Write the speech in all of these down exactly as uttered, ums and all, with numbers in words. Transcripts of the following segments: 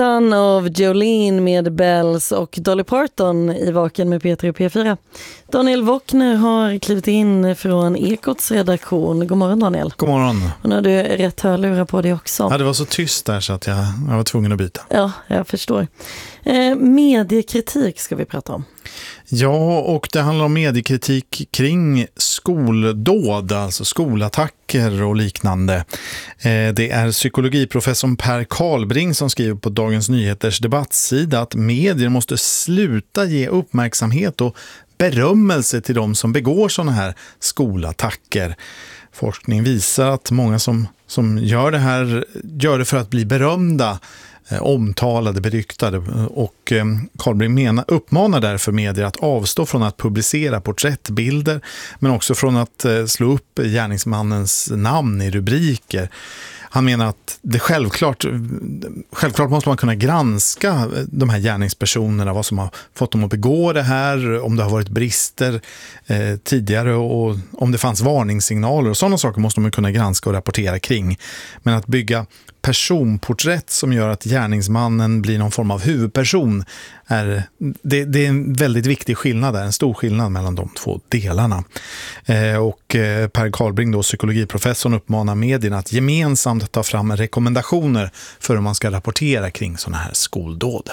Son of Jolene med Bells och Dolly Parton i Vaken med P tre och P fyra. Daniel Wockner har klivit in från Ekots redaktion. God morgon Daniel. God morgon. Och nu har du rätt hörlurar på dig också. Ja, det var så tyst där så att jag, jag var tvungen att byta. Ja, jag förstår. Eh, mediekritik ska vi prata om. Ja, och det handlar om mediekritik kring skoldåd, alltså skolattacker och liknande. Eh, det är psykologiprofessorn Per Karlbring som skriver på Dagens Nyheters debattsida att medier måste sluta ge uppmärksamhet och berömmelse till de som begår sådana här skolattacker. Forskning visar att många som, som gör det här gör det för att bli berömda, eh, omtalade, beryktade, och eh, Karlbring menar, uppmanar därför medier att avstå från att publicera porträttbilder men också från att eh, slå upp gärningsmannens namn i rubriker. Han menar att det självklart, självklart måste man kunna granska de här gärningspersonerna, vad som har fått dem att begå det här, om det har varit brister eh, tidigare och om det fanns varningssignaler och sådana saker måste man kunna granska och rapportera kring. Men att bygga personporträtt som gör att gärningsmannen blir någon form av huvudperson är, det, det är en väldigt viktig skillnad där, en stor skillnad mellan de två delarna. Eh, och eh, Per Karlbring, då psykologiprofessorn, uppmanar medierna att gemensamt ta fram rekommendationer för hur man ska rapportera kring sådana här skoldåd.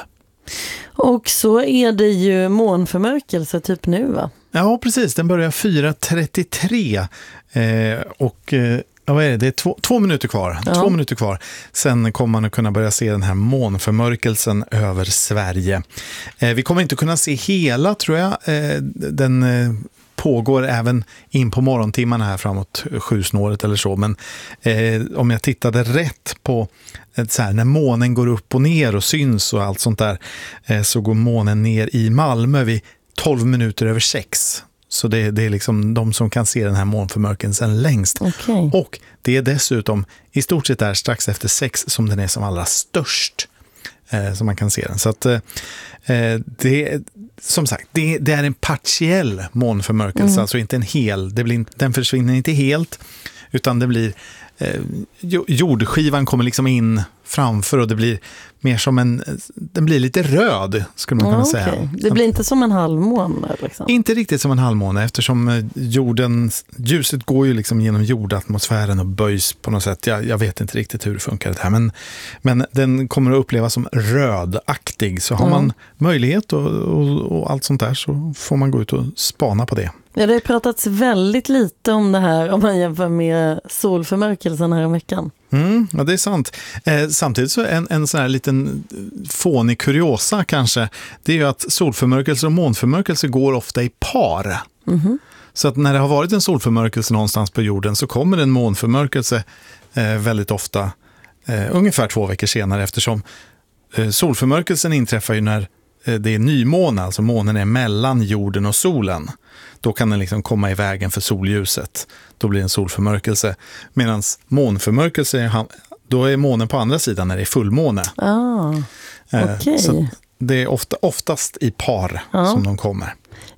Och så är det ju månförmörkelse typ nu, va? Ja, precis. Den börjar fyra trettiotre eh, och eh, ja, vad är det? Det är två, två minuter kvar. Ja. Två minuter kvar. Sen kommer man att kunna börja se den här månförmörkelsen över Sverige. Eh, vi kommer inte kunna se hela, tror jag. Eh, den eh, pågår även in på morgontimmarna här framåt sjusnåret eller så. Men eh, om jag tittade rätt på eh, så här, när månen går upp och ner och syns och allt sånt där, eh, så går månen ner i Malmö vid tolv minuter över sex. Så det, det är liksom de som kan se den här månförmörkelsen längst. Okay. Och det är dessutom i stort sett där strax efter sex som den är som allra störst. Eh, som man kan se den. Så att eh, det, som sagt, det, det är en partiell månförmörkelse. Mm. Alltså inte en hel. Det blir, den försvinner inte helt. Utan det blir eh, jordskivan kommer liksom in framför och det blir mer som en, den blir lite röd skulle man kunna ja, säga. Okay. Det blir inte som en halvmåne liksom. Inte riktigt som en halvmåne eftersom jorden, ljuset går ju liksom genom jordatmosfären och böjs på något sätt. Jag, jag vet inte riktigt hur det funkar det här, men, men den kommer att upplevas som rödaktig. Så har mm. man möjlighet och, och, och allt sånt där så får man gå ut och spana på det. Ja, det har pratats väldigt lite om det här om man jämför med solförmörkelsen här i veckan. Mm, ja, det är sant. Eh, samtidigt så en, en sån här liten fånig kuriosa kanske, det är ju att solförmörkelse och månförmörkelse går ofta i par. Mm-hmm. Så att när det har varit en solförmörkelse någonstans på jorden så kommer en månförmörkelse eh, väldigt ofta eh, ungefär två veckor senare eftersom eh, solförmörkelsen inträffar ju när eh, det är nymåne, alltså månen är mellan jorden och solen. Då kan den liksom komma i vägen för solljuset. Då blir det en solförmörkelse. Medan månförmörkelse, då är månen på andra sidan när det är fullmåne. Ah, okay. eh, så det är ofta, oftast i par ah. som de kommer.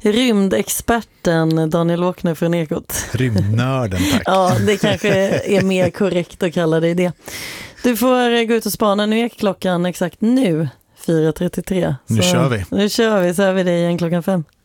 Rymdexperten Daniel Wockner från Ekot. Rymdnörden, tack. Ja, det kanske är mer korrekt att kalla dig det. Du får gå ut och spana. Nu är klockan exakt nu, fyra trettiotre. Nu kör vi. Nu kör vi, så är vi det igen klockan fem.